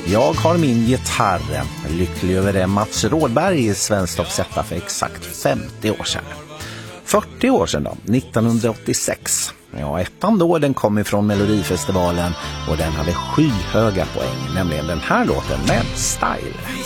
Jag har min gitarr. Lycklig över det. Mats Rådberg i Svenstopp Zeta för exakt 50 år sedan. 40 år sedan då, 1986. Ja, ettan då, den kom ifrån Melodifestivalen och den hade skyhöga poäng, nämligen den här låten med Style.